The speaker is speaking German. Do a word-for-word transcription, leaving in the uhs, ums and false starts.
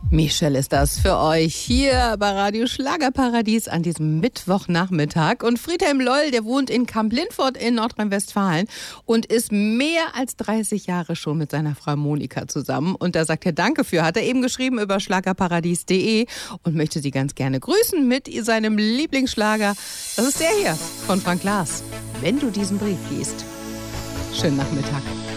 Michelle ist das für euch hier bei Radio Schlagerparadies an diesem Mittwochnachmittag. Und Friedhelm Loll, der wohnt in Kamp-Lintfort in Nordrhein-Westfalen und ist mehr als dreißig Jahre schon mit seiner Frau Monika zusammen. Und da sagt er Danke für, hat er eben geschrieben über schlagerparadies punkt de und möchte sie ganz gerne grüßen mit seinem Lieblingsschlager. Das ist der hier von Frank Glas. Wenn du diesen Brief liest. Schönen Nachmittag.